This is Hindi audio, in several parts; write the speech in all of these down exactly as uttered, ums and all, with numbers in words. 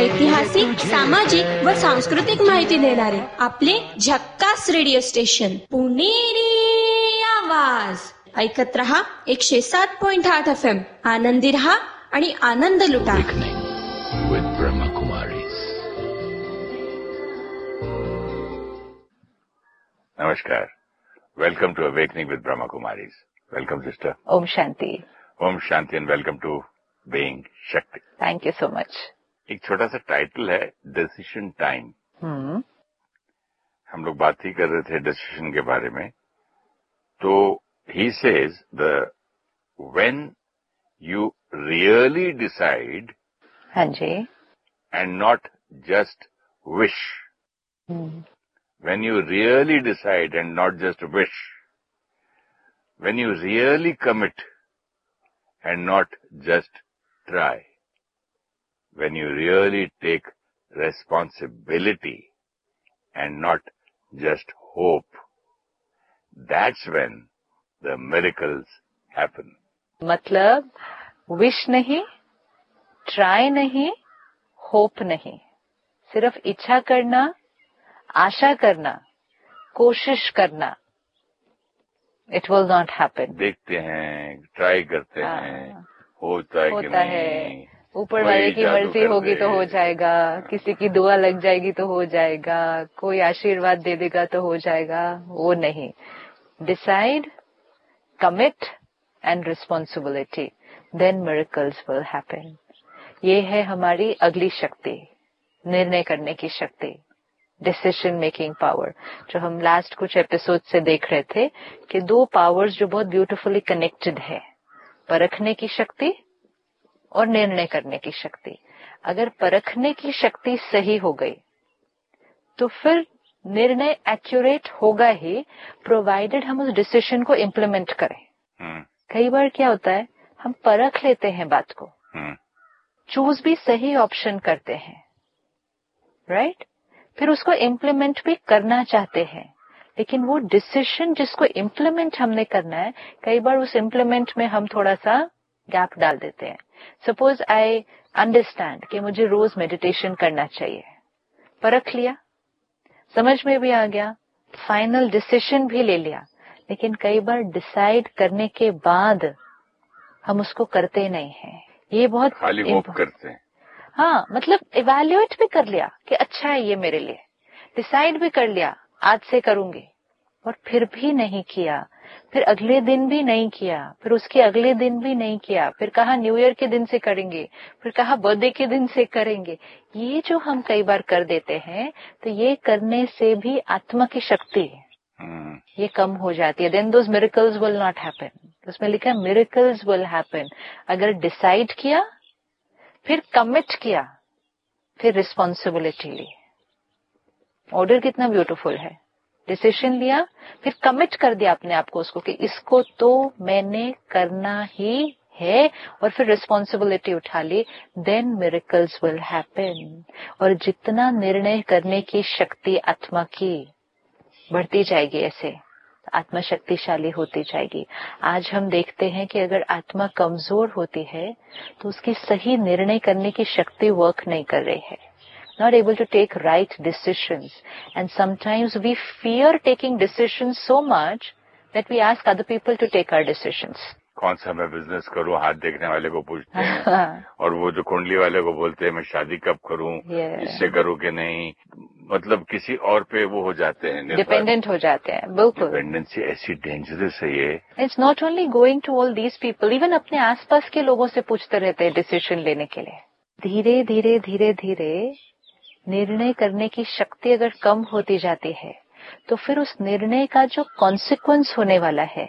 ऐतिहासिक, सामाजिक व सांस्कृतिक माहिती देणारे आपले झक्कास रेडिओ स्टेशन पुणेरी आवाज. ऐकत रहा एकशे सात पॉइंट आठ एफ एम. आनंदी रहा आणि आनंद लुटा. with Brahma Kumaris. Namaskar. Welcome to Awakening with Brahma Kumaris. Welcome, sister. Om Shanti. Om Shanti and welcome to Being Shakti. Thank you so much. एक छोटा सा टाइटल है डिसीजन टाइम. हम्म हम लोग बात ही कर रहे थे डिसीजन के बारे में. तो he says the when you really decide हाँ जी. and not just wish. Hmm When you really decide and not just wish. When you really commit and not just try. When you really take responsibility and not just hope. That's when the miracles happen. मतलब विश नहीं, ट्राई नहीं, होप नहीं, सिर्फ इच्छा करना, आशा करना, कोशिश करना. It will not happen. देखते हैं, ट्राई करते हैं, होता है कि होता नहीं. है. ऊपर वाले की मर्जी होगी तो हो जाएगा, किसी की दुआ लग जाएगी तो हो जाएगा, कोई आशीर्वाद दे देगा तो हो जाएगा. वो नहीं. Decide, commit and responsibility, then miracles will happen. ये है हमारी अगली शक्ति, निर्णय करने की शक्ति, डिसीजन मेकिंग पावर, जो हम लास्ट कुछ एपिसोड से देख रहे थे कि दो पावर्स जो बहुत ब्यूटीफुली कनेक्टेड है, परखने की शक्ति और निर्णय करने की शक्ति. अगर परखने की शक्ति सही हो गई तो फिर निर्णय एक्यूरेट होगा ही, प्रोवाइडेड हम उस डिसीजन को इम्प्लीमेंट करें. हम्म, कई बार क्या होता है, हम परख लेते हैं बात को, हम्म, चूज भी सही ऑप्शन करते हैं, राइट right? फिर उसको इम्प्लीमेंट भी करना चाहते हैं, लेकिन वो डिसीजन जिसको इम्प्लीमेंट हमने करना है, कई बार उस इम्प्लीमेंट में हम थोड़ा सा गैप डाल देते हैं. सपोज आई अंडरस्टैंड कि मुझे रोज मेडिटेशन करना चाहिए, परख लिया, समझ में भी आ गया, फाइनल डिसीजन भी ले लिया, लेकिन कई बार डिसाइड करने के बाद हम उसको करते नहीं हैं. ये बहुत खाली होप करते हैं. हाँ, मतलब इवैल्यूएट भी कर लिया कि अच्छा है ये मेरे लिए, डिसाइड भी कर लिया आज से करूंगी, और फिर भी नहीं किया, फिर अगले दिन भी नहीं किया, फिर उसके अगले दिन भी नहीं किया, फिर कहा न्यू ईयर के दिन से करेंगे, फिर कहा बर्थडे के दिन से करेंगे. ये जो हम कई बार कर देते हैं, तो ये करने से भी आत्मा की शक्ति ये कम हो जाती है. Then those miracles will not happen. उसमें लिखा है मिरेकल्स विल हैपन. अगर डिसाइड किया, फिर कमिट किया, फिर रिस्पॉन्सिबिलिटी ली. ऑर्डर कितना ब्यूटीफुल है. डिसीजन लिया, फिर कमिट कर दिया अपने आप को उसको कि इसको तो मैंने करना ही है, और फिर रिस्पॉन्सिबिलिटी उठा ली. Then miracles will happen. और जितना निर्णय करने की शक्ति आत्मा की बढ़ती जाएगी, ऐसे आत्मा शक्तिशाली होती जाएगी. आज हम देखते हैं कि अगर आत्मा कमजोर होती है तो उसकी सही निर्णय करने की शक्ति वर्क नहीं कर रही है. Not able to take right decisions, and sometimes we fear taking decisions so much that we ask other people to take our decisions. कौन सा मैं बिजनेस करूं, हाथ देखने वाले को पूछते हैं. और वो जो कुंडली वाले को बोलते हैं मैं शादी कब करूं, yeah. इससे करूं कि नहीं. मतलब किसी और पे वो हो जाते हैं, डिपेंडेंट हो जाते हैं. बिल्कुल. डिपेंडेंसी ऐसी डेंजरस है ये. It's not only going to all these people, even अपने आसपास के लोगों से पूछते रहते हैं डिसीजन लेने के लिए. धीरे धीरे धीरे धीरे निर्णय करने की शक्ति अगर कम होती जाती है, तो फिर उस निर्णय का जो कॉन्सिक्वेंस होने वाला है,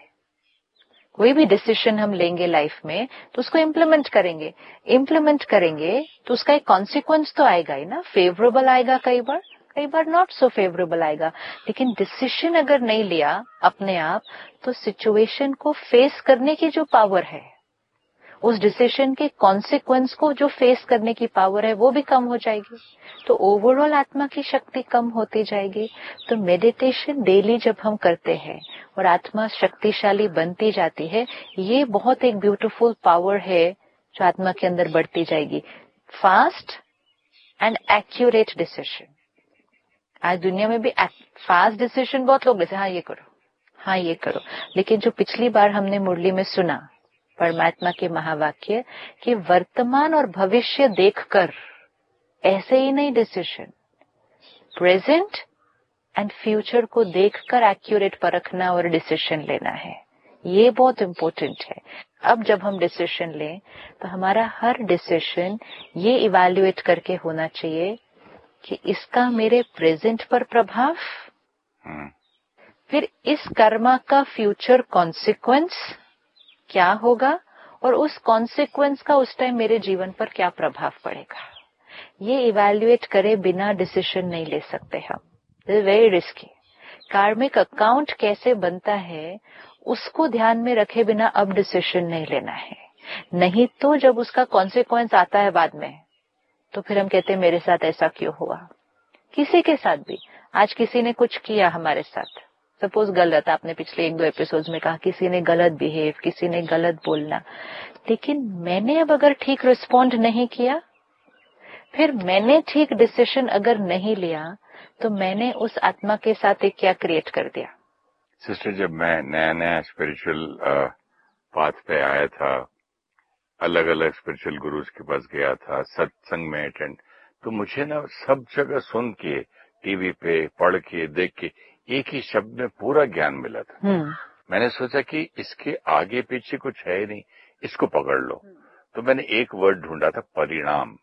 कोई भी डिसीजन हम लेंगे लाइफ में तो उसको इम्प्लीमेंट करेंगे. इम्प्लीमेंट करेंगे तो उसका एक कॉन्सिक्वेंस तो आएगा ही ना. फेवरेबल आएगा, कई बार कई बार नॉट सो फेवरेबल आएगा. लेकिन डिसीजन अगर नहीं लिया अपने आप, तो सिचुएशन को फेस करने की जो पावर है, उस डिसीजन के कॉन्सिक्वेंस को जो फेस करने की पावर है, वो भी कम हो जाएगी. तो ओवरऑल आत्मा की शक्ति कम होती जाएगी. तो मेडिटेशन डेली जब हम करते हैं और आत्मा शक्तिशाली बनती जाती है, ये बहुत एक ब्यूटीफुल पावर है जो आत्मा के अंदर बढ़ती जाएगी. Fast and accurate decision. आज दुनिया में भी फास्ट डिसीजन बहुत लोग लेते हैं, हाँ ये करो, हाँ ये करो, लेकिन जो पिछली बार हमने मुरली में सुना परमात्मा के महावाक्य कि वर्तमान और भविष्य देखकर, ऐसे ही नहीं डिसीजन, प्रेजेंट एंड फ्यूचर को देखकर एक्यूरेट परखना और डिसीजन लेना है, ये बहुत इम्पोर्टेंट है। अब जब हम डिसीजन लें तो हमारा हर डिसीजन ये इवैल्यूएट करके होना चाहिए कि इसका मेरे प्रेजेंट पर प्रभाव, फिर इस कर्मा का फ्यूचर कॉन्सिक्वेंस क्या होगा और उस कॉन्सिक्वेंस का उस टाइम मेरे जीवन पर क्या प्रभाव पड़ेगा। ये इवैल्यूएट करे बिना डिसीजन नहीं ले सकते हम, दिस इज वेरी रिस्की। कार्मिक अकाउंट कैसे बनता है उसको ध्यान में रखे बिना अब डिसीजन नहीं लेना है, नहीं तो जब उसका कॉन्सिक्वेंस आता है बाद में तो फिर हम कहते हैं मेरे साथ ऐसा क्यों हुआ। किसी के साथ भी, आज किसी ने कुछ किया हमारे साथ, सपोज गलत, आपने पिछले एक दो एपिसोड्स में कहा किसी ने गलत बिहेव, किसी ने गलत बोलना, लेकिन मैंने अब अगर ठीक रिस्पॉन्ड नहीं किया, फिर मैंने ठीक डिसीजन अगर नहीं लिया, तो मैंने उस आत्मा के साथ एक क्या क्रिएट कर दिया। सिस्टर, जब मैं नया नया स्पिरिचुअल पाथ पे आया था, अलग अलग स्पिरिचुअल गुरुज के पास गया था, सत्संग में अटेंड, तो मुझे ना सब जगह सुन के, टीवी पे पढ़ के, देख के एक ही शब्द में पूरा ज्ञान मिला था। मैंने सोचा कि इसके आगे पीछे कुछ है ही नहीं, इसको पकड़ लो। तो मैंने एक वर्ड ढूंढा था, परिणाम।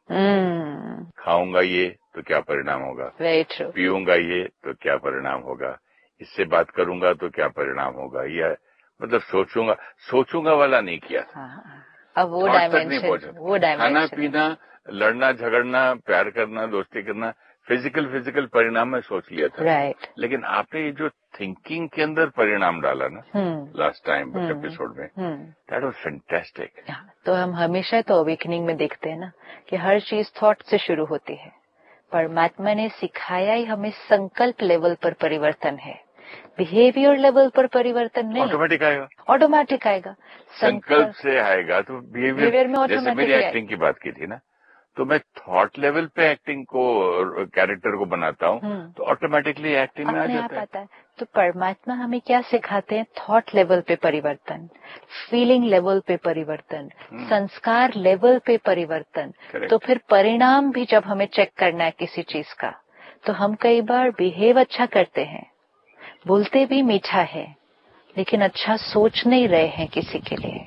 खाऊंगा ये तो क्या परिणाम होगा, पीऊंगा ये तो क्या परिणाम होगा, इससे बात करूंगा तो क्या परिणाम होगा, या मतलब सोचूंगा सोचूंगा वाला नहीं किया। अब वो डायमेंशन, वो डायमेंशन, खाना पीना, लड़ना झगड़ना, प्यार करना, दोस्ती करना, फिजिकल फिजिकल परिणाम में सोच लिया था। राइट। लेकिन आपने ये जो थिंकिंग के अंदर परिणाम डाला ना लास्ट टाइम एपिसोड में, दैट वाज फैंटास्टिक। तो हम हमेशा तो अवेकनिंग में देखते हैं ना कि हर चीज थॉट से शुरू होती है। परमात्मा ने सिखाया ही हमें संकल्प लेवल पर परिवर्तन है, बिहेवियर लेवल पर परिवर्तन नहीं। ऑटोमेटिक आएगा, ऑटोमेटिक आएगा, संकल्प से आएगा तो बिहेवियर में। जैसे मेरी एक्टिंग की बात की थी ना, तो मैं थॉट लेवल पे एक्टिंग को, कैरेक्टर को बनाता हूँ, तो ऑटोमेटिकली एक्टिंग में आ जाता है। तो परमात्मा हमें क्या सिखाते हैं? थॉट लेवल पे परिवर्तन, फीलिंग लेवल पे परिवर्तन, संस्कार लेवल पे परिवर्तन। तो फिर परिणाम भी जब हमें चेक करना है किसी चीज का, तो हम कई बार बिहेव अच्छा करते हैं, बोलते भी मीठा है, लेकिन अच्छा सोच नहीं रहे हैं किसी के लिए।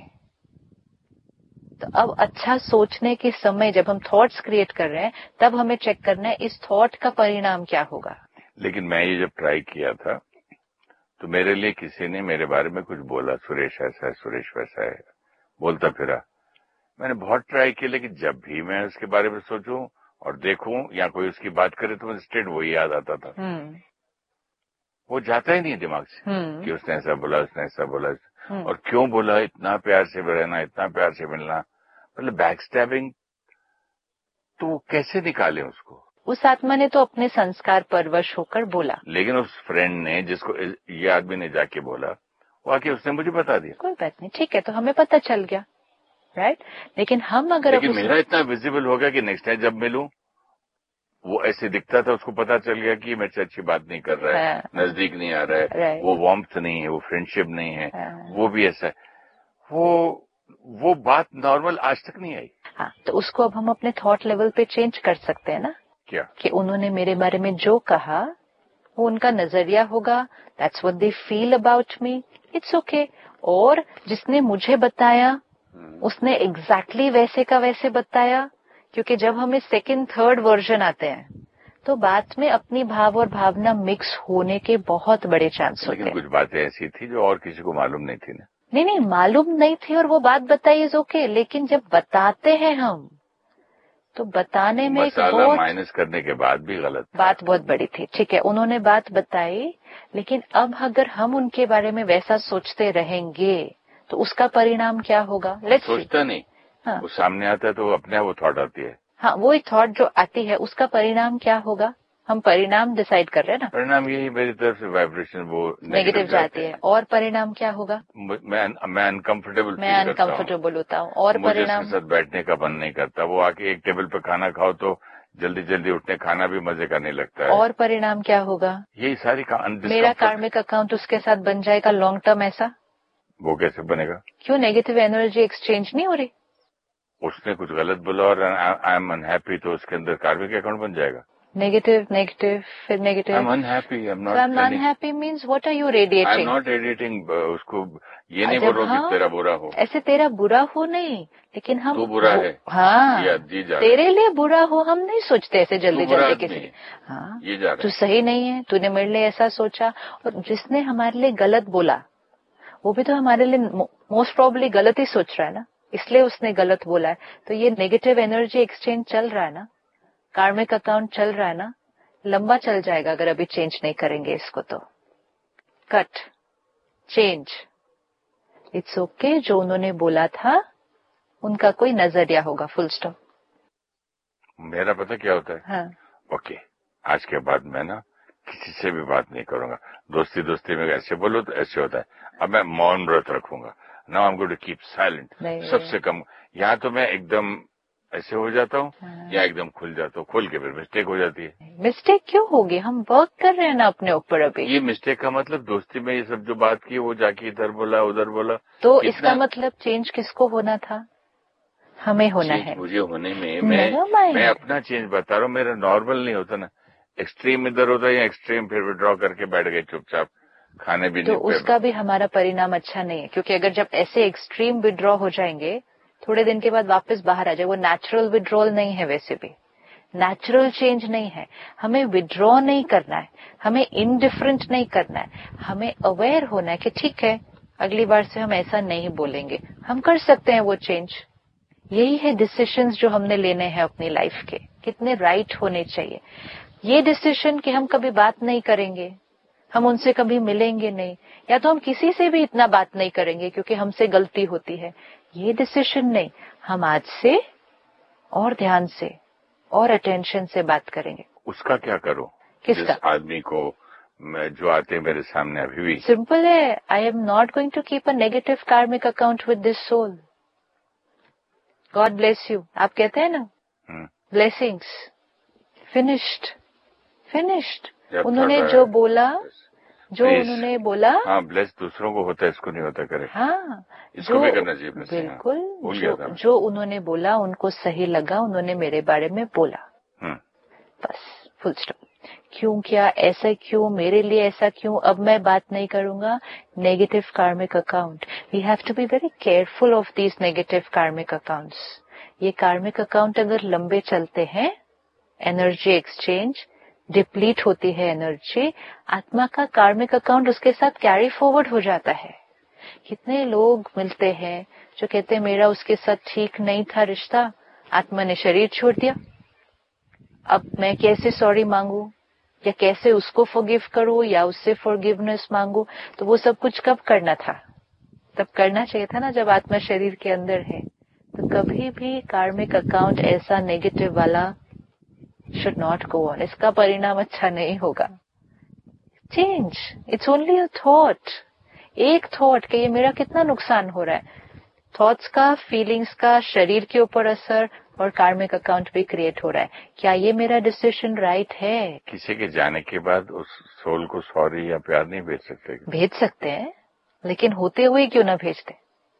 तो अब अच्छा सोचने के समय जब हम थॉट्स क्रिएट कर रहे हैं, तब हमें चेक करना है इस थॉट का परिणाम क्या होगा। लेकिन मैं ये जब ट्राई किया था, तो मेरे लिए किसी ने मेरे बारे में कुछ बोला, सुरेश ऐसा है, सुरेश वैसा है, बोलता फिरा। मैंने बहुत ट्राई किया, लेकिन जब भी मैं उसके बारे में सोचूं और देखूं या कोई उसकी बात करे, तो मुझे स्ट्रेट वही याद आता था। वो जाता ही नहीं दिमाग से कि उसने ऐसा बोला, उसने ऐसा बोला, और क्यों बोला, इतना प्यार से रहना, इतना प्यार से मिलना, मतलब बैक स्टैबिंग। तो कैसे निकाले उसको? उस आत्मा ने तो अपने संस्कार परवश होकर बोला, लेकिन उस फ्रेंड ने, जिसको ये आदमी ने जाके बोला, वो आके उसने मुझे बता दिया। कोई बात नहीं, ठीक है, तो हमें पता चल गया, राइट। लेकिन हम अगर लेकिन मेरा इतना विजिबल हो गया कि नेक्स्ट टाइम जब मिलूं, वो ऐसे दिखता था, उसको पता चल गया कि मेरे से अच्छी बात नहीं कर रहा है, नजदीक नहीं आ रहा है, वो वार्मथ नहीं है, वो फ्रेंडशिप नहीं है, वो भी ऐसा है। वो वो बात नॉर्मल आज तक नहीं आई। हाँ, तो उसको अब हम अपने थॉट लेवल पे चेंज कर सकते हैं ना। क्या? कि उन्होंने मेरे बारे में जो कहा वो उनका नजरिया होगा, that's what they feel about me, it's okay. और जिसने मुझे बताया उसने एग्जैक्टली exactly वैसे का वैसे बताया, क्योंकि जब हमें सेकंड थर्ड वर्जन आते हैं तो बात में अपनी भाव और भावना मिक्स होने के बहुत बड़े चांस होते हैं। लेकिन कुछ बातें ऐसी थी जो और किसी को मालूम नहीं थी ना। नहीं नहीं, मालूम नहीं थी और वो बात बताई इज ओके, लेकिन जब बताते हैं हम तो बताने में मसाला माइनस करने के बाद भी गलत था। बात बहुत बड़ी थी, ठीक है, उन्होंने बात बताई, लेकिन अब अगर हम उनके बारे में वैसा सोचते रहेंगे तो उसका परिणाम क्या होगा? लेट्स सोचता नहीं, हाँ। वो सामने आता है तो अपने आप वो थॉट आती है। हाँ, वो एक थॉट जो आती है उसका परिणाम क्या होगा? हम परिणाम डिसाइड कर रहे हैं ना। परिणाम यही मेरी तरफ से वाइब्रेशन वो नेगेटिव जाती है, और परिणाम क्या होगा? मैं मैं अनकंफर्टेबल मैं अनकंफर्टेबल होता हूँ, और परिणाम साथ बैठने का मन नहीं करता। वो आके एक टेबल पे खाना खाओ तो जल्दी जल्दी उठने, खाना भी मजे का नहीं लगता है। और परिणाम क्या होगा? यही सारी का मेरा कार्मिक अकाउंट उसके साथ बन जाएगा लॉन्ग टर्म। ऐसा वो कैसे बनेगा? क्यों? नेगेटिव एनर्जी एक्सचेंज नहीं हो रही। उसने कुछ गलत बोला और आई एम अनहैप्पी, तो उसके अंदर कार्मिक अकाउंट बन जाएगा। नेगेटिव नेगेटिव फिर negative. I am unhappy, I am not unhappy means what are you radiating? I am not radiating उसको। ये नहीं बोल रहा कि तेरा बुरा हो। ऐसे तेरा बुरा हो नहीं, लेकिन हम तू बुरा है। हाँ, ये जी जा तेरे लिए बुरा हो हम नहीं सोचते ऐसे जल्दी जल्दी किसी। हाँ, ये जा तू सही नहीं है, तूने मेरे लिए ऐसा सोचा। और जिसने हमारे लिए गलत बोला वो भी तो हमारे लिए मोस्ट प्रोबेबली गलत ही सोच रहा है ना, इसलिए उसने गलत बोला है। तो ये नेगेटिव एनर्जी एक्सचेंज चल रहा है ना, कार्मिक अकाउंट चल रहा है ना, लंबा चल जाएगा अगर अभी चेंज नहीं करेंगे इसको। तो कट, चेंज, इट्स ओके। जो उन्होंने बोला था उनका कोई नजरिया होगा, फुल स्टॉप। मेरा पता क्या होता है? हाँ। ओके, आज के बाद मैं ना किसी से भी बात नहीं करूंगा। दोस्ती दोस्ती में ऐसे बोलो तो ऐसे होता है। अब मैं मौन व्रत रखूंगा। Now I am going to keep silent. सबसे कम यहाँ तो मैं एकदम ऐसे हो जाता हूँ। हाँ। या एकदम खुल जाता हूँ। खुल के फिर मिस्टेक हो जाती है। मिस्टेक क्यों होगी? हम वर्क कर रहे हैं ना अपने ऊपर अभी। ये मिस्टेक का मतलब दोस्ती में ये सब जो बात की वो जाके इधर बोला उधर बोला, तो इसका मतलब चेंज किसको होना था? हमें होना है। मुझे होने में मैं मैं अपना चेंज बता रहा हूँ। मेरा नॉर्मल नहीं होता ना, एक्सट्रीम इधर होता है या एक्सट्रीम फिर विड्रॉ करके बैठ गए चुपचाप, खाने भी नहीं। तो उसका भी हमारा परिणाम अच्छा नहीं है, क्योंकि अगर जब ऐसे एक्सट्रीम विड्रॉ हो जाएंगे थोड़े दिन के बाद वापस बाहर आ जाए, वो नेचुरल विड्रॉल नहीं है। वैसे भी नेचुरल चेंज नहीं है। हमें विड्रॉ नहीं करना है, हमें इनडिफरेंट नहीं करना है, हमें अवेयर होना है कि ठीक है अगली बार से हम ऐसा नहीं बोलेंगे, हम कर सकते हैं वो चेंज। यही है डिसीजंस जो हमने लेने हैं अपनी लाइफ के, कितने राइट होने चाहिए। ये डिसीजन कि हम कभी बात नहीं करेंगे, हम उनसे कभी मिलेंगे नहीं, या तो हम किसी से भी इतना बात नहीं करेंगे क्योंकि हमसे गलती होती है, ये डिसीजन नहीं। हम आज से और ध्यान से और अटेंशन से बात करेंगे। उसका क्या करूं? किसका? जिस आदमी को मैं जो आते मेरे सामने अभी भी। सिंपल है, I am not going to keep a negative कार्मिक account with this soul. God bless you आप कहते हैं ना, ब्लेसिंग्स, फिनिश्ड फिनिश्ड। उन्होंने जो बोला, जो उन्होंने बोला, हाँ ब्लेस दूसरों को होता है, इसको नहीं होता करे। हाँ, इसको भी करना चाहिए। बिल्कुल, जो, जो उन्होंने बोला उनको सही लगा, उन्होंने मेरे बारे में बोला, बस फुल स्टॉप। क्यों किया, ऐसा क्यों, मेरे लिए ऐसा क्यों, अब मैं बात नहीं करूंगा। नेगेटिव कार्मिक account, we have to be very careful of these negative कार्मिक अकाउंट्स। ये कार्मिक अकाउंट अगर लंबे चलते हैं, एनर्जी एक्सचेंज, डिप्लीट होती है एनर्जी, आत्मा का कार्मिक अकाउंट उसके साथ कैरी फॉरवर्ड हो जाता है। कितने लोग मिलते हैं जो कहते हैं मेरा उसके साथ ठीक नहीं था रिश्ता, आत्मा ने शरीर छोड़ दिया, अब मैं कैसे सॉरी मांगू, या कैसे उसको फॉरगिव करूं, या उससे फॉरगिवनेस मांगू। तो वो सब कुछ कब करना था? तब करना चाहिए था ना जब आत्मा शरीर के अंदर है। तो कभी भी कार्मिक अकाउंट ऐसा नेगेटिव वाला should not go on, इसका परिणाम अच्छा नहीं होगा। Change, it's only a thought, एक थॉट कि ये मेरा कितना नुकसान हो रहा है। थॉट्स का, फीलिंग्स का शरीर के ऊपर असर और कार्मिक अकाउंट भी क्रिएट हो रहा है। क्या ये मेरा डिसीजन राइट है? किसी के जाने के बाद उस सोल को सॉरी या प्यार नहीं भेज सकते? भेज सकते हैं, लेकिन होते हुए क्यों ना भेजते?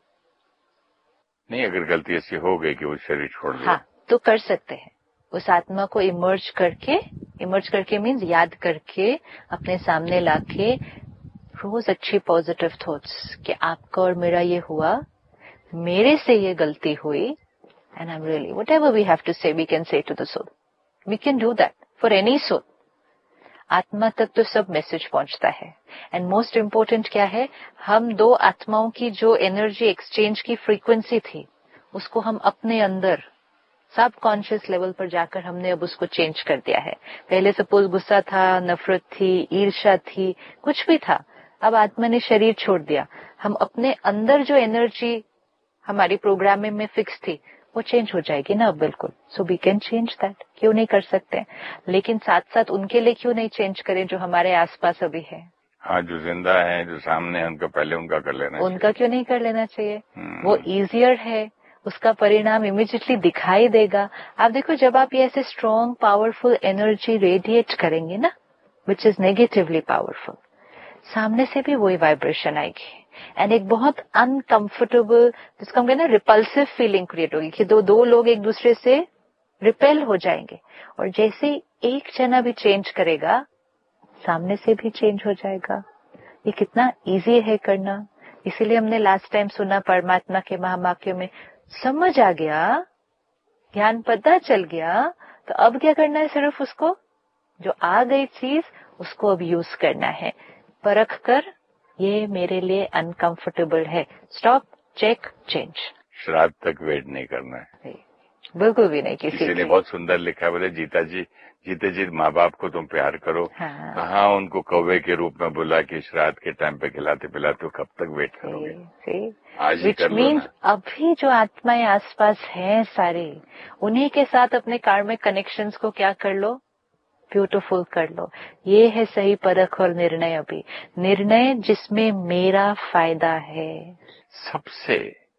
नहीं, अगर गलती ऐसी हो गई कि वो शरीर छोड़ दिया, हाँ, तो कर सकते हैं। उस आत्मा को इमर्ज करके, इमर्ज करके मीन्स याद करके, अपने सामने लाके रोज अच्छी पॉजिटिव थॉट्स कि आपका और मेरा ये हुआ, मेरे से ये गलती हुई, and I am really, whatever we have to से, we can say to the soul, we can do that for any soul. आत्मा तक तो सब मैसेज पहुंचता है। एंड मोस्ट इम्पोर्टेंट क्या है, हम दो आत्माओं की जो एनर्जी एक्सचेंज की फ्रीक्वेंसी थी, उसको हम अपने अंदर सब कॉन्शियस लेवल पर जाकर हमने अब उसको चेंज कर दिया है। पहले सपोज गुस्सा था, नफरत थी, ईर्ष्या थी, कुछ भी था, अब आत्मा ने शरीर छोड़ दिया, हम अपने अंदर जो एनर्जी हमारी प्रोग्रामिंग में फिक्स थी वो चेंज हो जाएगी ना अब, बिल्कुल। So we can change that, क्यों नहीं कर सकते हैं? लेकिन साथ साथ उनके लिए क्यों नहीं चेंज करें जो हमारे आसपास अभी है? हाँ, जो जिंदा है, जो सामने है, उनका पहले उनका कर लेना उनका क्यों नहीं कर लेना चाहिए? वो इजियर है, उसका परिणाम इमीडिएटली दिखाई देगा। आप देखो, जब आप ये ऐसे स्ट्रॉन्ग पावरफुल एनर्जी रेडिएट करेंगे ना, विच इज नेगेटिवली पावरफुल, सामने से भी वही वाइब्रेशन आएगी एंड एक बहुत अनकंफर्टेबल, जिसको हम कहते हैं रिपल्सिव फीलिंग क्रिएट होगी कि दो दो लोग एक दूसरे से रिपेल हो जाएंगे। और जैसे एक जना भी चेंज करेगा, सामने से भी चेंज हो जाएगा। ये कितना इजी है करना। इसीलिए हमने लास्ट टाइम सुना परमात्मा के महावाक्यों में, समझ आ गया, ज्ञान पता चल गया, तो अब क्या करना है? सिर्फ उसको, जो आ गई चीज, उसको अब यूज करना है, परख कर ये मेरे लिए अनकंफर्टेबल है, स्टॉप, चेक, चेंज। श्राद्ध तक वेट नहीं करना है, बिल्कुल भी नहीं। किसी, किसी ने बहुत सुंदर लिखा है, बोले जीता जी जीते जी माँ बाप को तुम प्यार करो, हाँ, कहाँ उनको कौवे के रूप में बुला के श्राद्ध के टाइम पे खिलाते पिलाते, कब तक वेट करोगे? आज ही कर लो ना। अभी जो आत्माएं आसपास हैं सारे, उन्हीं के साथ अपने कार्मिक कनेक्शंस को क्या कर लो, ब्यूटीफुल कर लो। ये है सही परख और निर्णय। अभी निर्णय जिसमें मेरा फायदा है, सबसे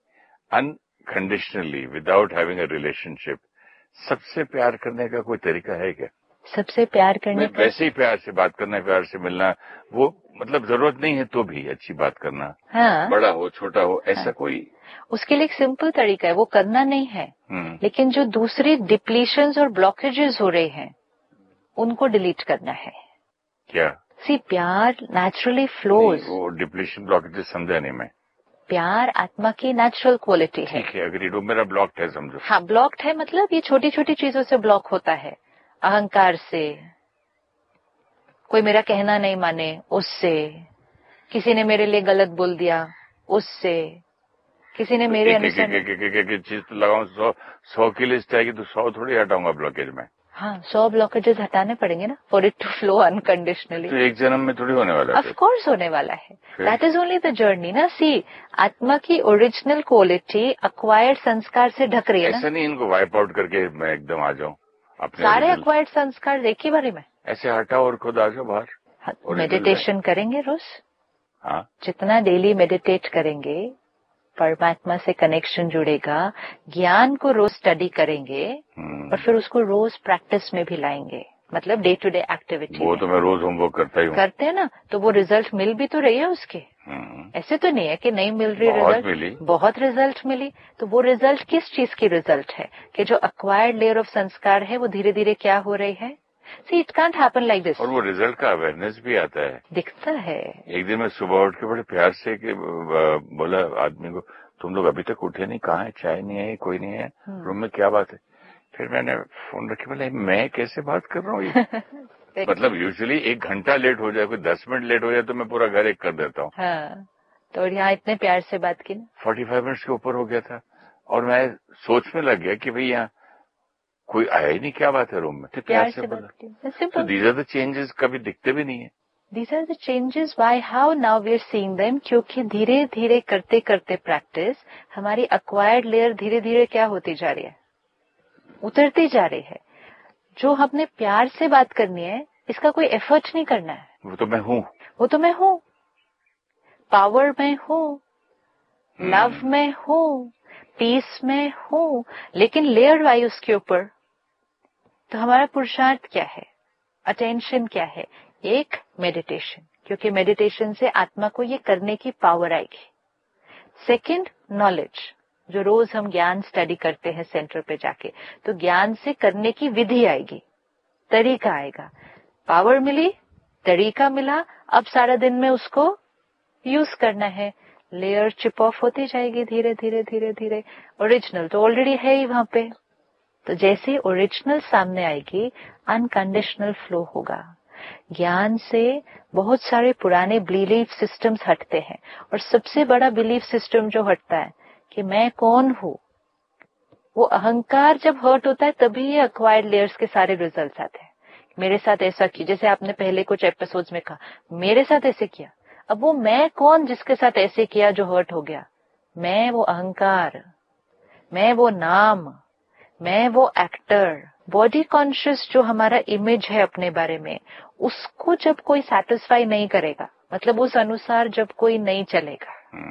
unconditionally, without having a relationship, सबसे प्यार करने का कोई तरीका है क्या? सबसे प्यार करने का, वैसे ही प्यार से बात करना, प्यार से मिलना, वो मतलब जरूरत नहीं है तो भी अच्छी बात करना, हाँ, बड़ा हो छोटा हो, ऐसा हाँ, कोई उसके लिए एक सिंपल तरीका है, वो करना नहीं है, लेकिन जो दूसरी डिप्लीशंस और ब्लॉकेजेस हो रहे हैं उनको डिलीट करना है। क्या? सी, प्यार नेचुरली फ्लोज। वो डिप्लीशन ब्लॉकेजेस समझा नहीं मैं। प्यार आत्मा की नेचुरल क्वालिटी है। ठीक है, अग्रीड, मेरा ब्लॉक्ड है, समझो। हाँ, ब्लॉक्ड है, मतलब ये छोटी छोटी चीजों से ब्लॉक होता है। अहंकार से, कोई मेरा कहना नहीं माने उससे, किसी ने मेरे लिए गलत बोल दिया उससे, किसी ने मेरे अनुसार चीज तो लगाऊं, सौ सौ की लिस्ट आएगी तो सौ थोड़ी हटाऊंगा ब्लॉकेज में। हाँ, सौ ब्लॉकेजेस हटाने पड़ेंगे ना, for it to flow unconditionally. तो एक जन्म में थोड़ी होने वाला है। ऑफ कोर्स होने वाला है, that is only the journey ना। सी, आत्मा की ओरिजिनल क्वालिटी एक्वायर्ड संस्कार से ढक रही है ना। ऐसा नहीं इनको वाइप आउट करके मैं एकदम आ जाऊं अपने सारे एक्वायर्ड संस्कार एक ही बारे में ऐसे हटाओ और खुद आ जाओ बाहर। मेडिटेशन करेंगे रोज, हाँ, जितना डेली मेडिटेट करेंगे, परमात्मा से कनेक्शन जुड़ेगा, ज्ञान को रोज स्टडी करेंगे और फिर उसको रोज प्रैक्टिस में भी लाएंगे, मतलब डे टू डे एक्टिविटी। वो तो मैं रोज होमवर्क करता ही हूँ। करते हैं ना, तो वो रिजल्ट मिल भी तो रही है उसके। ऐसे तो नहीं है कि नहीं मिल रही रिजल्ट, मिली, बहुत रिजल्ट मिली। तो वो रिजल्ट किस चीज की रिजल्ट है कि जो एक्वायर्ड लेयर ऑफ संस्कार है वो धीरे धीरे क्या हो रही है। सी, it can't happen like this. और वो रिजल्ट का अवेयरनेस भी आता है, दिखता है। एक दिन मैं सुबह उठ के बड़े प्यार से कि बोला आदमी को, तुम लोग अभी तक उठे नहीं, कहाँ है, चाय नहीं है, कोई नहीं है रूम में, क्या बात है? फिर मैंने फोन रखे, बोला मैं कैसे बात कर रहा हूँ मतलब यूजुअली एक घंटा लेट हो जाए, कोई दस मिनट लेट हो जाए तो मैं पूरा घर एक कर देता हूँ। हाँ, तो यहाँ इतने प्यार से बात की ना, फोर्टी फाइव मिनट्स के ऊपर हो गया था और मैं सोचने लग गया कि भाई यहाँ कोई आया ही नहीं, क्या बात है रूम में, तो प्यार से बोला। तो दीज आर द चेंजेस, कभी दिखते भी नहीं है। These are the changes. Why? How? Now we are seeing them. क्योंकि धीरे धीरे करते करते प्रैक्टिस हमारी acquired layer धीरे धीरे क्या होती जा रही है, उतरती जा रही है। जो हमने प्यार से बात करनी है, इसका कोई एफर्ट नहीं करना है। वो तो मैं हूँ, वो तो मैं हूँ, पावर में हूँ, लव में हूँ, पीस में हूँ, लेकिन लेयर वाई उसके ऊपर। तो हमारा पुरुषार्थ क्या है, अटेंशन क्या है? एक, मेडिटेशन, क्योंकि मेडिटेशन से आत्मा को ये करने की पावर आएगी। सेकंड, नॉलेज, जो रोज हम ज्ञान स्टडी करते हैं सेंटर पे जाके, तो ज्ञान से करने की विधि आएगी, तरीका आएगा। पावर मिली, तरीका मिला, अब सारा दिन में उसको यूज करना है। लेयर चिप ऑफ होती जाएगी धीरे धीरे धीरे धीरे। ओरिजिनल तो ऑलरेडी है ही वहां पे, तो जैसे ओरिजिनल सामने आएगी, अनकंडीशनल फ्लो होगा। ज्ञान से बहुत सारे पुराने बिलीफ सिस्टम्स हटते हैं, और सबसे बड़ा बिलीफ सिस्टम जो हटता है कि मैं कौन हूँ, वो अहंकार जब हर्ट होता है तभी ये एक्वायर्ड लेयर्स के सारे रिजल्ट्स आते हैं। मेरे साथ ऐसा किया, जैसे आपने पहले कुछ एपिसोड्स में कहा, मेरे साथ ऐसे किया। अब वो मैं कौन जिसके साथ ऐसे किया जो हर्ट हो गया? मैं वो अहंकार, मैं वो नाम, मैं वो एक्टर। बॉडी कॉन्शियस जो हमारा इमेज है अपने बारे में, उसको जब कोई सेटिस्फाई नहीं करेगा, मतलब उस अनुसार जब कोई नहीं चलेगा,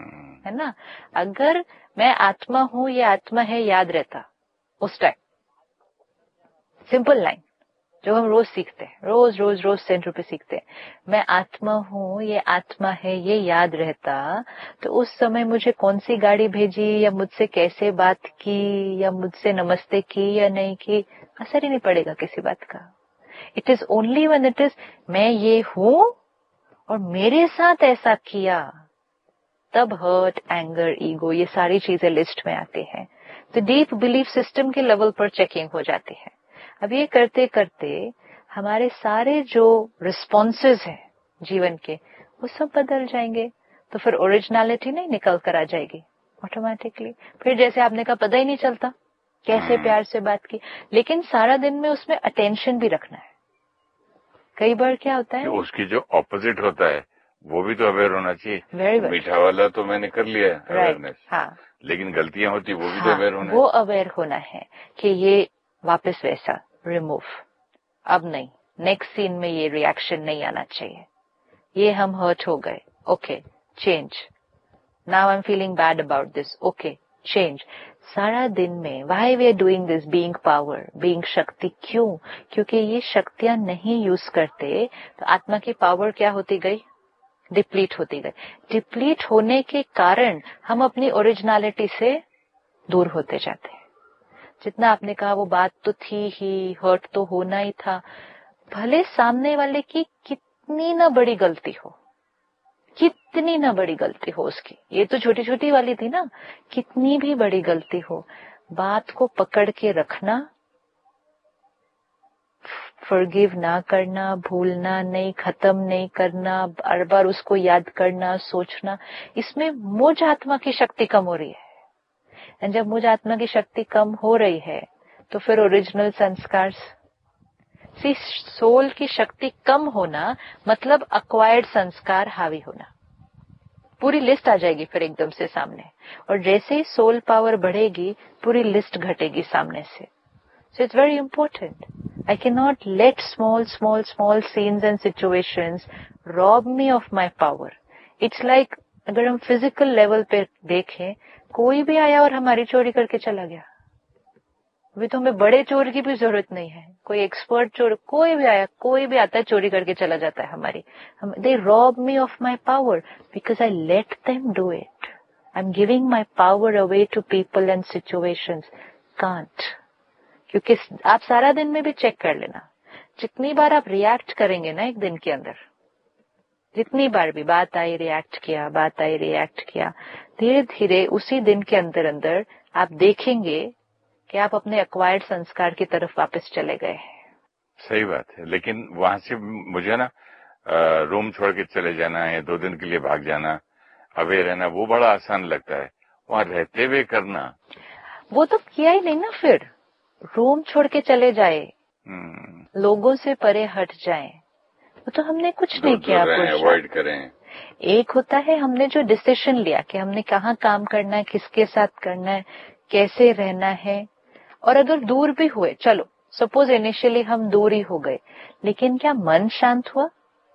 है ना। अगर मैं आत्मा हूं, ये आत्मा है याद रहता उस टाइम, सिंपल लाइन जो हम रोज सीखते हैं, रोज रोज रोज सेंटर पे सीखते हैं, मैं आत्मा हूं, ये आत्मा है, ये याद रहता, तो उस समय मुझे कौन सी गाड़ी भेजी या मुझसे कैसे बात की या मुझसे नमस्ते की या नहीं की, असर ही नहीं पड़ेगा किसी बात का। It is only when it is मैं ये हूं और मेरे साथ ऐसा किया, तब हर्ट, एंगर, ईगो, ये सारी चीजें लिस्ट में आती हैं। तो डीप बिलीफ सिस्टम के लेवल पर चेकिंग हो जाती है। अब ये करते करते हमारे सारे जो रिस्पॉन्सेज हैं जीवन के, वो सब बदल जाएंगे। तो फिर ओरिजिनलिटी नहीं निकल कर आ जाएगी ऑटोमेटिकली। फिर जैसे आपने कहा, पता ही नहीं चलता कैसे प्यार से बात की, लेकिन सारा दिन में उसमें अटेंशन भी रखना है। कई बार क्या होता है, उसकी जो ऑपोजिट होता है वो भी तो अवेयर होना चाहिए। Very well. मीठा वाला तो मैंने कर लिया अवेयरनेस, हाँ, लेकिन गलतियां होती वो भी हाँ, तो अवेयर होना वो है। अवेयर होना है कि ये वापस वैसा रिमूव, अब नहीं, नेक्स्ट सीन में ये रिएक्शन नहीं आना चाहिए, ये हम हर्ट हो गए, okay change, now I am feeling bad about this, okay change. सारा दिन में why we are doing this, being power, being शक्ति, क्यों? क्योंकि ये शक्तियां नहीं यूज करते तो आत्मा की पावर क्या होती गई, डिप्लीट होती गई। डिप्लीट होने के कारण हम अपनी ओरिजिनलिटी से दूर होते जाते हैं। जितना आपने कहा वो बात तो थी ही, हर्ट तो होना ही था, भले सामने वाले की कितनी ना बड़ी गलती हो, कितनी ना बड़ी गलती हो उसकी, ये तो छोटी छोटी वाली थी ना, कितनी भी बड़ी गलती हो, बात को पकड़ के रखना, फॉरगिव ना करना, भूलना नहीं, खत्म नहीं करना, बार बार उसको याद करना, सोचना, इसमें मुझ आत्मा की शक्ति कम हो रही है। और जब मुझ आत्मा की शक्ति कम हो रही है तो फिर ओरिजिनल संस्कार, सी सोल की शक्ति कम होना मतलब अक्वायर्ड संस्कार हावी होना, पूरी लिस्ट आ जाएगी फिर एकदम से सामने। और जैसे ही सोल पावर बढ़ेगी पूरी लिस्ट घटेगी सामने से। So it's very important, I cannot let small, small, small scenes and situations rob me of my power. It's like अगर हम फिजिकल लेवल पे देखें, कोई भी आया और हमारी चोरी करके चला गया, अभी तो हमें बड़े चोर की भी जरूरत नहीं है, कोई एक्सपर्ट चोर, कोई भी आया, कोई भी आता है चोरी करके चला जाता है हमारी, हम दे Rob me of my power because I let them do it. I am giving my power away to people and situations. Can't, क्योंकि आप सारा दिन में भी चेक कर लेना, जितनी बार आप रिएक्ट करेंगे ना एक दिन के अंदर, जितनी बार भी बात आई रिएक्ट किया, बात आई रिएक्ट किया, धीरे धीरे उसी दिन के अंदर अंदर आप देखेंगे कि आप अपने एक्वायर्ड संस्कार की तरफ वापस चले गए हैं। सही बात है, लेकिन वहां से मुझे ना रूम छोड़ के चले जाना है, दो दिन के लिए भाग जाना, अवेयर रहना, वो बड़ा आसान लगता है। वहां रहते हुए करना, वो तो किया ही नहीं ना। फिर रूम छोड़ के चले जाए, लोगों से परे हट जाए, वो तो हमने कुछ नहीं किया। अवॉइड करें। एक होता है हमने जो डिसीजन लिया कि हमने कहाँ काम करना है, किसके साथ करना है, कैसे रहना है। और अगर दूर भी हुए, चलो सपोज इनिशियली हम दूर ही हो गए, लेकिन क्या मन शांत हुआ?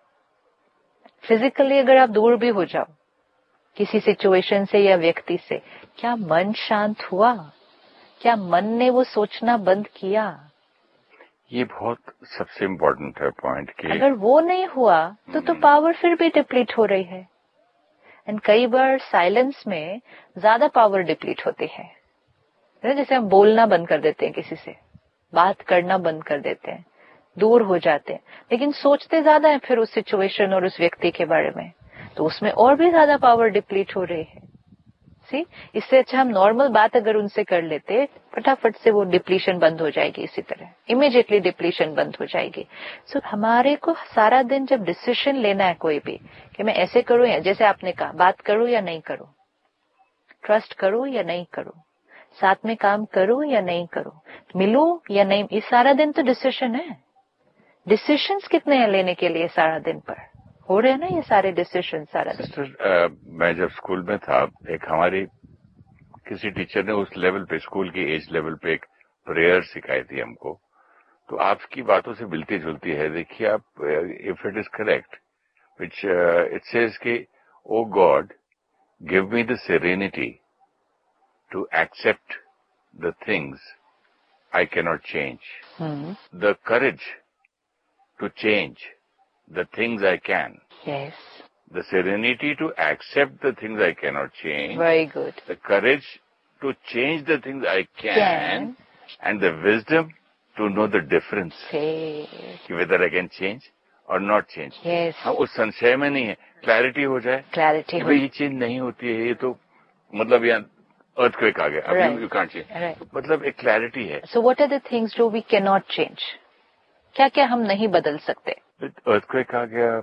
फिजिकली अगर आप दूर भी हो जाओ किसी सिचुएशन से या व्यक्ति से, क्या मन शांत हुआ? क्या मन ने वो सोचना बंद किया? ये बहुत सबसे इम्पोर्टेंट है पॉइंट कि अगर वो नहीं हुआ तो तो पावर फिर भी डिप्लीट हो रही है। एंड कई बार साइलेंस में ज्यादा पावर डिप्लीट होती है। जैसे हम बोलना बंद कर देते हैं, किसी से बात करना बंद कर देते हैं, दूर हो जाते हैं, लेकिन सोचते ज्यादा है फिर उस सिचुएशन और उस व्यक्ति के बारे में, तो उसमें और भी ज्यादा पावर डिप्लीट हो रही है। सी, इससे अच्छा हम नॉर्मल बात अगर उनसे कर लेते, फटाफट से वो डिप्लीशन बंद हो जाएगी, इसी तरह इमीडिएटली डिप्लीशन बंद हो जाएगी। सो so, हमारे को सारा दिन जब डिसीजन लेना है कोई भी कि मैं ऐसे करूं, या जैसे आपने कहा बात करूं या नहीं करूं, ट्रस्ट करूं या नहीं करूं, साथ में काम करूं या नहीं करूं, मिलूं या नहीं, ये सारा दिन तो डिसीजन है। डिसीजंस कितने हैं लेने के लिए सारा दिन पर हो रहे हैं ना ये सारे डिसीजन सारा दिन। सिस्टर, मैं जब स्कूल में था, एक हमारी किसी टीचर ने उस लेवल पे, स्कूल की एज लेवल पे एक प्रेयर सिखाई थी हमको, तो आपकी बातों से मिलती जुलती है। देखिए आप, if it is correct, which it says कि ओ God, give me the serenity to accept the things I cannot change, Hmm. the courage to change the things I can, Yes. the serenity to accept the things I cannot change, Very good. the courage to change the things I can, Can. and the wisdom to know the difference, Great. कि whether I can change or not change. Yes. हाँ, उस संशय में नहीं है, क्लैरिटी हो जाए Clarity. कि भाई ये चीज नहीं होती है, ये तो मतलब यहाँ अर्थक्वेक आ गया, Right. अभी यू कांट चेंज, Right. मतलब एक क्लैरिटी है. So what are the things do we cannot change? क्या क्या हम नहीं बदल सकते? अर्थक्वेक आ गया,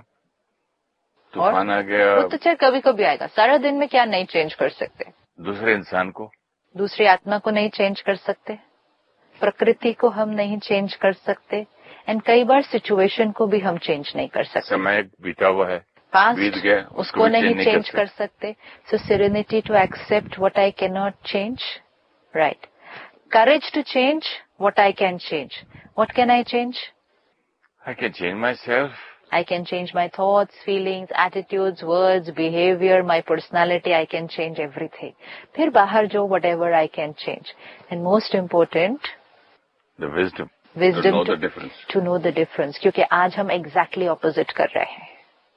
तूफान आ गया, वो तो चाहे कभी कभी आएगा. सारा दिन में क्या नहीं चेंज कर सकते? दूसरे इंसान को, दूसरी आत्मा को नहीं चेंज कर सकते, प्रकृति को हम नहीं चेंज कर सकते, एंड कई बार सिचुएशन को भी हम चेंज नहीं कर सकते. समय बीता हुआ है, पास्ट बीत गया, उसको भी नहीं change चेंज कर सकते. सो serenity to accept what I can not change. Right. Courage to change what I can change. What can I change? I can change myself. I can change my thoughts, feelings, attitudes, words, behavior, my personality. I can change everything. फिर बाहर जो whatever I can change. And most important, The wisdom, wisdom to know to, the difference. to know the difference. क्योंकि आज हम exactly opposite कर रहे हैं.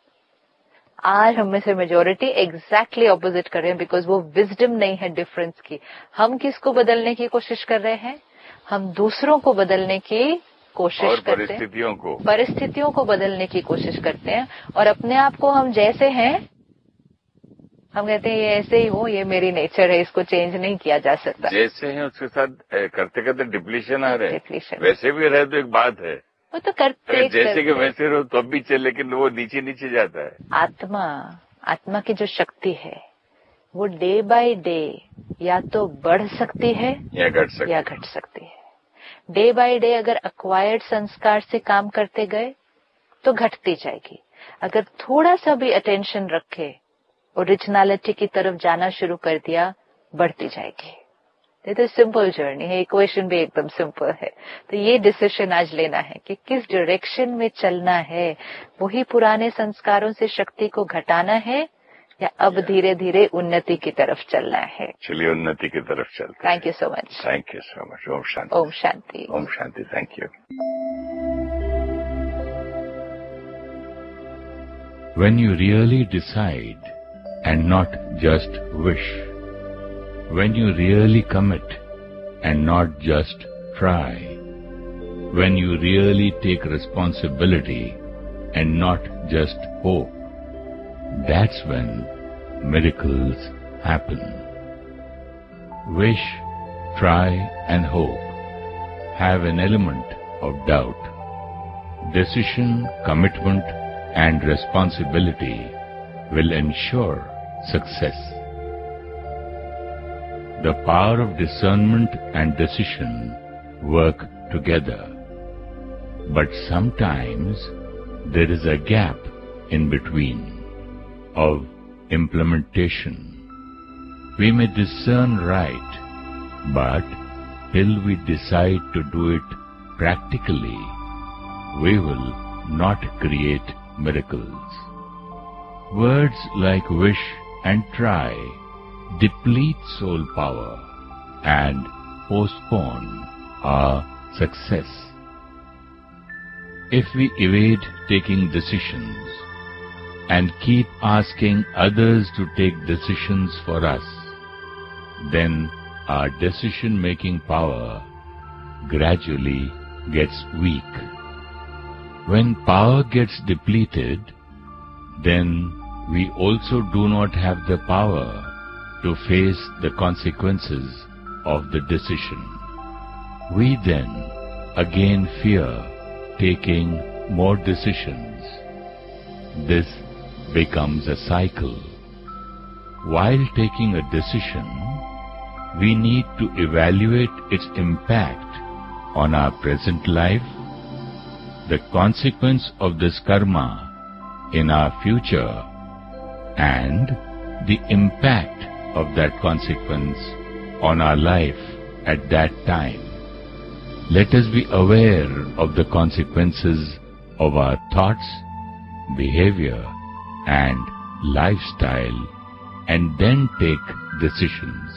आज हम में से मेजोरिटी exactly opposite कर रहे हैं because वो wisdom नहीं है difference की. हम किसको बदलने की कोशिश कर रहे हैं? हम दूसरों को बदलने की कोशिश और करते हैं, परिस्थितियों को परिस्थितियों को बदलने की कोशिश करते हैं, और अपने आप को हम जैसे हैं हम कहते हैं ये ऐसे ही हो, ये मेरी नेचर है, इसको चेंज नहीं किया जा सकता. जैसे हैं उसके साथ ए, करते करते डिप्लीशन आ रहे हैं. Depletion. वैसे भी रहे तो एक बात है, वो तो करते अगर जैसे करते. कि वैसे रहो तो भी चले, लेकिन वो नीचे नीचे जाता है. आत्मा आत्मा की जो शक्ति है वो डे बाय डे या तो बढ़ सकती है या घट सकता या घट सकती है. डे बाय डे अगर अक्वायर्ड संस्कार से काम करते गए तो घटती जाएगी. अगर थोड़ा सा भी अटेंशन रखे, ओरिजिनलिटी की तरफ जाना शुरू कर दिया, बढ़ती जाएगी. ये तो सिंपल जर्नी है, इक्वेशन भी एकदम सिंपल है. तो ये डिसीजन आज लेना है कि किस डायरेक्शन में चलना है. वही पुराने संस्कारों से शक्ति को घटाना है या अब धीरे धीरे उन्नति की तरफ चलना है. चलिए उन्नति की तरफ चलते. Thank you so much. Thank you so much. Om Shanti. Om Shanti. Om Shanti. Thank you. When you really decide and not just wish, when you really commit and not just try, when you really take responsibility and not just hope, that's when miracles happen. Wish, try and hope have an element of doubt. Decision, commitment and responsibility will ensure success. The power of discernment and decision work together, but sometimes there is a gap in between of implementation. We may discern right, but till we decide to do it practically, we will not create miracles. Words like wish and try deplete soul power and postpone our success. If we evade taking decisions and keep asking others to take decisions for us, then our decision-making power gradually gets weak. When power gets depleted, then we also do not have the power to face the consequences of the decision. We then again fear taking more decisions. This becomes a cycle. While taking a decision, we need to evaluate its impact on our present life, the consequence of this karma in our future, and the impact of that consequence on our life at that time. Let us be aware of the consequences of our thoughts, behavior, and lifestyle and then take decisions.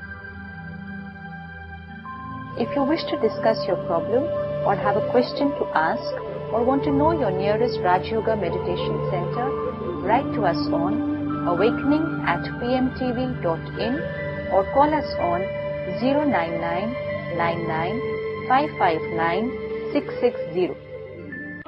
If you wish to discuss your problem or have a question to ask or want to know your nearest Raj Yoga Meditation Center, write to us on awakening at p m t v dot in or call us on zero nine nine nine nine five five nine six six zero.